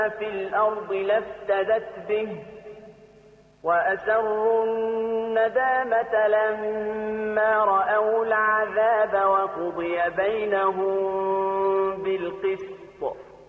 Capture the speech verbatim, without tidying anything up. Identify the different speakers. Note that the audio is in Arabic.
Speaker 1: في الأرض لافتدت به وأسروا الندامة لما رأوا العذاب وقضي بينهم بالقسط